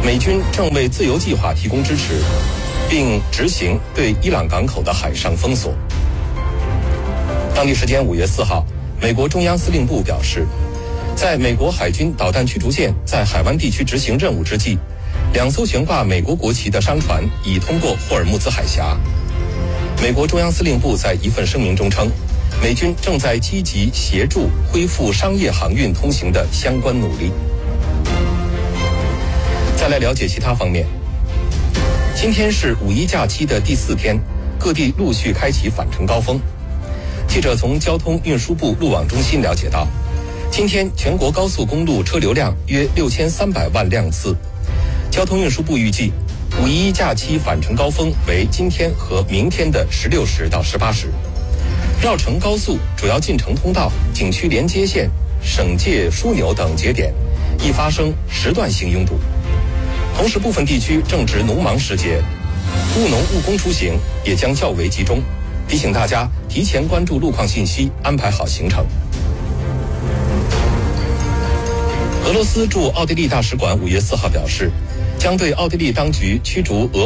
美军正为自由计划提供支持，并执行对伊朗港口的海上封锁。当地时间5月4号，美国中央司令部表示，在美国海军导弹驱逐舰在海湾地区执行任务之际，2艘悬挂美国国旗的商船已通过霍尔木兹海峡。美国中央司令部在一份声明中称，美军正在积极协助恢复商业航运通行的相关努力。再来了解其他方面。今天是五一假期的第4天，各地陆续开启返程高峰。记者从交通运输部路网中心了解到，今天全国高速公路车流量约6300万辆次。交通运输部预计，五一假期返程高峰为今天和明天的16时到18时。绕城高速主要进城通道、景区连接线、省界枢纽等节点易发生时段性拥堵。同时，部分地区正值农忙时节，务农务工出行也将较为集中。提醒大家提前关注路况信息，安排好行程。俄罗斯驻奥地利大使馆5月4号表示，将对奥地利当局驱逐俄